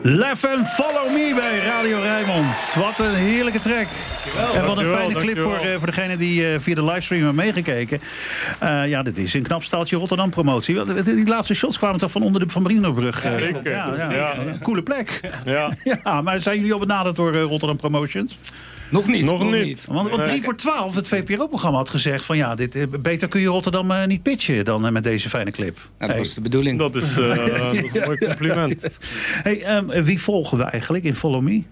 Lef and Follow Me bij Radio Rijnmond. Wat een heerlijke track. En wat een fijne clip voor degene die via de livestream hebben meegekeken. Ja, dit is een knap staaltje Rotterdam promotie. Die laatste shots kwamen toch van onder de Van Brienenoordbrug. Ja. Coole plek. Ja. Ja, maar zijn jullie al benaderd door Rotterdam Promotions? Nog niet. Want 3 voor 12, het VPRO-programma had gezegd van ja, beter kun je Rotterdam niet pitchen dan met deze fijne clip. Ja, dat was de bedoeling. Dat is een mooi compliment. Hey, wie volgen we eigenlijk in Follow Me?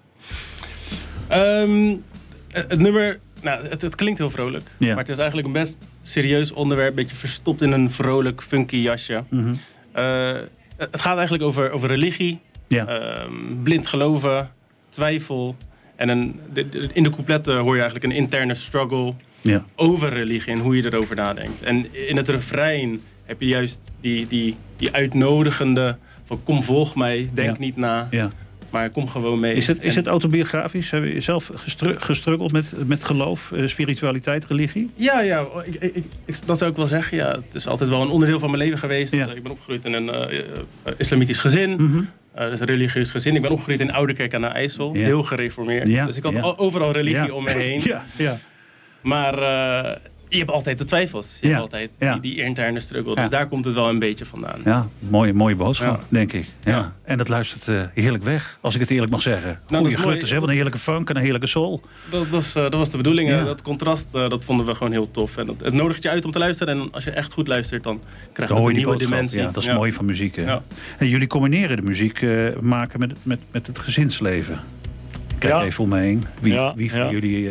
Het nummer, nou, het klinkt heel vrolijk. Ja. Maar het is eigenlijk een best serieus onderwerp. Een beetje verstopt in een vrolijk, funky jasje. Mm-hmm. Het gaat eigenlijk over religie. Ja. Blind geloven, twijfel. En in de coupletten hoor je eigenlijk een interne struggle over religie en hoe je erover nadenkt. En in het refrein heb je juist die uitnodigende van kom volg mij, denk niet na, maar kom gewoon mee. Is het autobiografisch? Heb je zelf gestruggeld met geloof, spiritualiteit, religie? Ja, dat zou ik wel zeggen. Ja, het is altijd wel een onderdeel van mijn leven geweest. Ja. Ik ben opgegroeid in een islamitisch gezin. Mm-hmm. Dus een religieus gezin. Ik ben opgegroeid in Oudekerk aan de IJssel. Ja. Heel gereformeerd. Ja. Dus ik had overal religie om me heen. Ja. Maar je hebt altijd de twijfels. Je hebt altijd die interne struggle. Dus daar komt het wel een beetje vandaan. Ja, mooie boodschap, denk ik. Ja. En dat luistert heerlijk weg, als ik het eerlijk mag zeggen. Goeie grutters, wat een heerlijke funk en een heerlijke soul. Dat was de bedoeling. Ja. Dat contrast, dat vonden we gewoon heel tof. En het nodigt je uit om te luisteren. En als je echt goed luistert, dan krijg je een nieuwe dimensie. Ja, dat is mooi van muziek. Ja. En jullie combineren de muziek maken met het gezinsleven. Kijk even om me heen. Wie van jullie...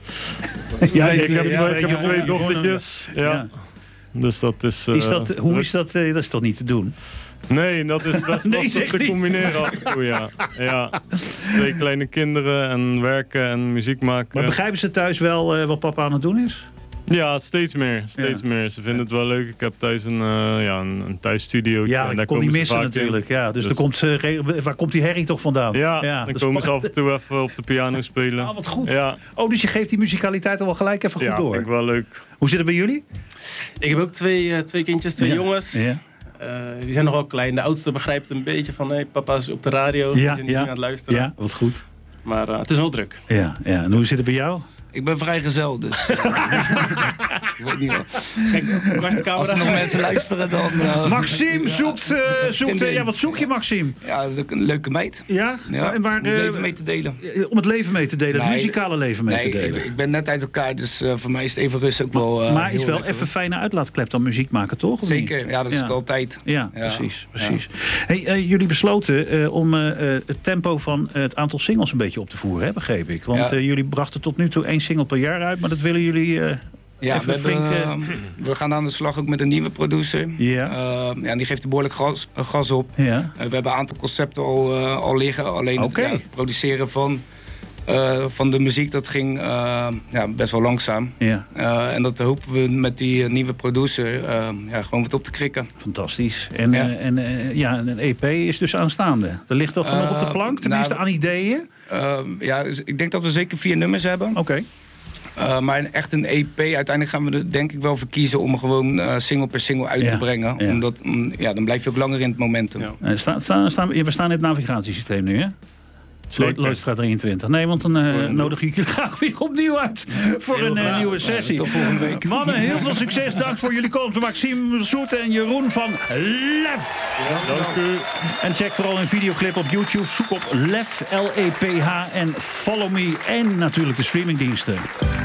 ik heb 2 dochtertjes. Ja. Dus dat is... hoe is dat? Dat is toch niet te doen? Nee, dat is best lastig te combineren af en toe, ja. 2 kleine kinderen en werken en muziek maken. Maar begrijpen ze thuis wel wat papa aan het doen is? Ja, steeds meer. Ze vinden het wel leuk. Ik heb thuis een thuisstudiootje. Ja, dat kon niet missen natuurlijk. Ja, dus waar komt die herrie toch vandaan? Ja, dan komen ze af en toe even op de piano spelen. Ah, wat goed. Ja. Oh, dus je geeft die muzikaliteit al wel gelijk even goed door. Ja, vind ik wel leuk. Hoe zit het bij jullie? Ik heb ook 2 kindjes, 2 jongens. Ja. Die zijn nogal klein. De oudste begrijpt een beetje van... Hey, papa is op de radio. Die zijn niet aan het luisteren. Ja, wat goed. Maar het is wel druk. Ja. En hoe zit het bij jou? Ik ben vrijgezel, dus... ik weet niet wel. Kijk, waar is de camera? Als er nog mensen luisteren, dan... Maxime zoekt... wat zoek je, Maxime? Ja, een leuke meid. Ja? En om het leven mee te delen. Om het leven mee te delen, het muzikale leven mee te delen. Ik ben net uit elkaar, dus voor mij is het even rustig ook wel... maar is wel even fijne uitlaatklep dan muziek maken, toch? Zeker, ja, dat is het altijd. Ja, precies. Hey, jullie besloten om het tempo van het aantal singles een beetje op te voeren, hè, begreep ik. Want jullie brachten tot nu toe 1 single per jaar uit, maar dat willen jullie... we gaan aan de slag ook met een nieuwe producer. Ja. Die geeft er behoorlijk gas op. Ja. We hebben een aantal concepten al liggen. Alleen het produceren van de muziek, dat ging best wel langzaam. Ja. En dat hopen we met die nieuwe producer gewoon wat op te krikken. Fantastisch. En een EP is dus aanstaande. Er ligt toch genoeg op de plank, tenminste aan ideeën? Dus ik denk dat we zeker 4 nummers hebben. Oké. Maar echt een EP, uiteindelijk gaan we er denk ik wel voor kiezen om gewoon single per single uit te brengen. Ja. Omdat, dan blijf je ook langer in het momentum. Ja. We staan in het navigatiesysteem nu, hè? Lloydstraat 23. Nee, want dan nodig ik jullie graag weer opnieuw uit voor een nieuwe sessie. Tot volgende week. Mannen, heel veel succes. Dank voor jullie komst. Maxime Soet en Jeroen van Lef. Ja, dank u. En check vooral een videoclip op YouTube. Zoek op Lef, L-E-P-H en Follow Me. En natuurlijk de streamingdiensten.